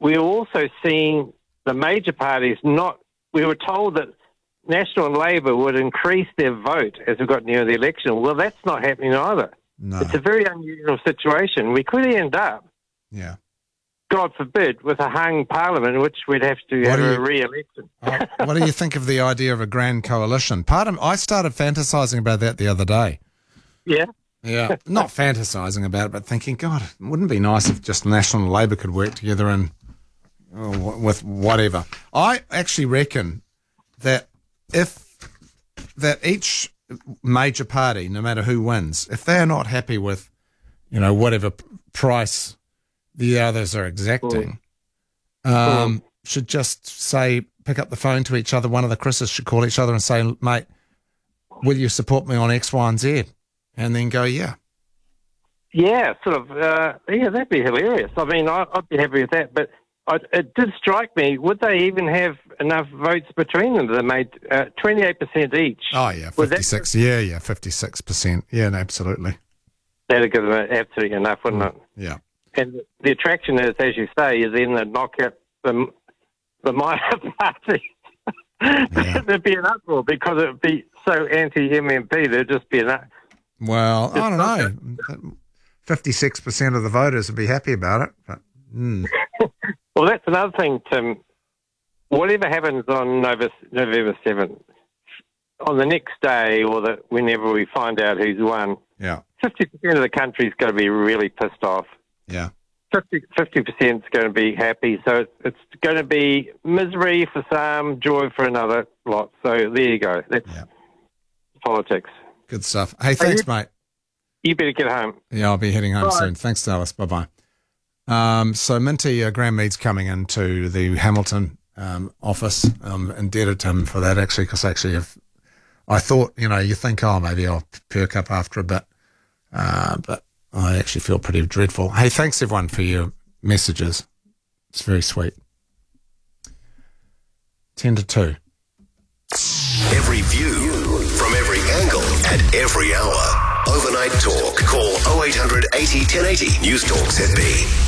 we're also seeing the major parties not. We were told that National and Labour would increase their vote as we got near the election. Well, that's not happening either. No. It's a very unusual situation. We could end up, God forbid, with a hung parliament in which we'd have to have a re-election. What do you think of the idea of a grand coalition? I started fantasising about that the other day. Yeah? Yeah, not fantasising about it, but thinking, God, it wouldn't it be nice if just National and Labour could work together and with whatever. I actually reckon that each major party, no matter who wins, if they're not happy with, whatever price the others are exacting, should just say, pick up the phone to each other. One of the Chris's should call each other and say, mate, will you support me on X, Y, and Z? And then go, yeah. Yeah, sort of, that'd be hilarious. I mean, I'd be happy with that, but it did strike me, would they even have enough votes between them? They made 28% each. Oh, yeah, 56. 56%. Yeah, no, absolutely. That'd give them absolutely enough, wouldn't it? Yeah. And the attraction is, as you say, is then the knockout the minor party. Yeah. There'd be an uproar because it would be so anti-MMP. There'd just be an Well, I don't know. 56% of the voters would be happy about it. But, Well, that's another thing, Tim. Whatever happens on November 7th, on the next day or whenever we find out who's won, 50% of the country's going to be really pissed off. Yeah. 50% is going to be happy. So it's going to be misery for some, joy for another lot. So there you go. That's politics. Good stuff. Hey, thanks, mate. You better get home. Yeah, I'll be heading home soon. Thanks, Dallas. Bye-bye. So Minty Graham Mead's coming into the Hamilton office. Indebted to him for that, actually, because if I thought, you think, maybe I'll perk up after a bit. But I actually feel pretty dreadful. Hey, thanks, everyone, for your messages. It's very sweet. 10 to 2. Every view from every angle at every hour. Overnight Talk. Call 0800 80 1080. News Talk ZB.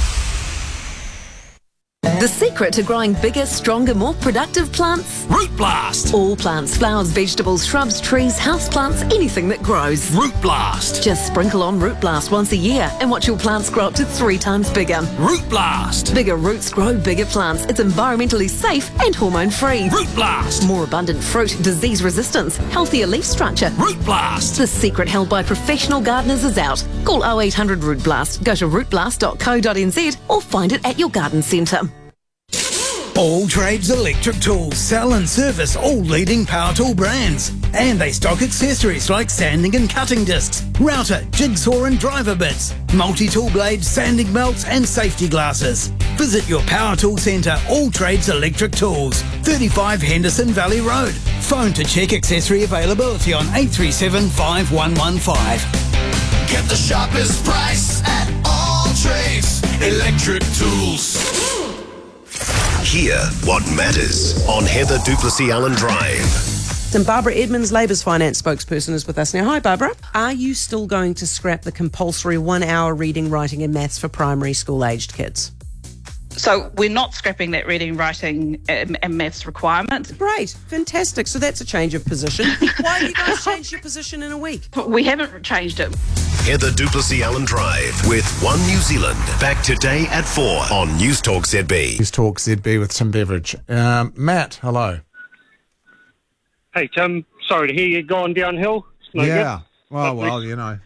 The secret to growing bigger, stronger, more productive plants? Root Blast! All plants, flowers, vegetables, shrubs, trees, houseplants, anything that grows. Root Blast! Just sprinkle on Root Blast once a year and watch your plants grow up to 3 times bigger. Root Blast! Bigger roots grow bigger plants. It's environmentally safe and hormone-free. Root Blast! More abundant fruit, disease resistance, healthier leaf structure. Root Blast! The secret held by professional gardeners is out. Call 0800 Root Blast, go to rootblast.co.nz or find it at your garden centre. All Trades Electric Tools sell and service all leading power tool brands. And they stock accessories like sanding and cutting discs, router, jigsaw and driver bits, multi-tool blades, sanding belts and safety glasses. Visit your power tool centre, All Trades Electric Tools, 35 Henderson Valley Road. Phone to check accessory availability on 837 5115. Get the sharpest price at All Trades Electric Tools. Hear what matters on Heather Duplessis Allen Drive. And Barbara Edmonds, Labour's finance spokesperson, is with us now. Hi, Barbara. Are you still going to scrap the compulsory 1 hour reading, writing and maths for primary school-aged kids? So we're not scrapping that reading, writing and maths requirement. Great. Fantastic. So that's a change of position. Why have you guys changed your position in a week? We haven't changed it. Heather Duplessis Allen Drive with One New Zealand. Back today at 4 on News Talk ZB. News Talk ZB with Tim Beveridge. Matt, hello. Hey, Tim. Sorry to hear you going downhill. It's no yeah. good. Well,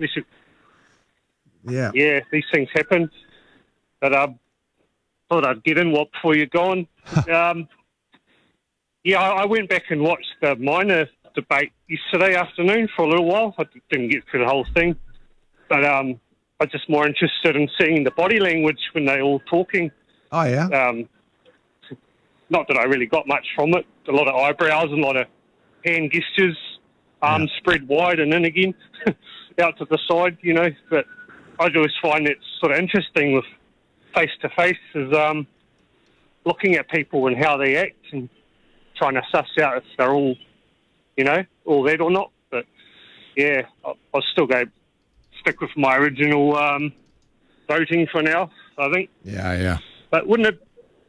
Yeah. Yeah, these things happen. But thought I'd get in before you're gone. I went back and watched the minor debate yesterday afternoon for a little while. I didn't get through the whole thing. But I'm just more interested in seeing the body language when they're all talking. Oh, yeah? Not that I really got much from it. A lot of eyebrows and a lot of hand gestures, arms spread wide and in again, out to the side, But I always find it sort of interesting with face-to-face is looking at people and how they act and trying to suss out if they're all, all that or not. But, yeah, I'll still stick with my original voting for now, I think. Yeah. But wouldn't it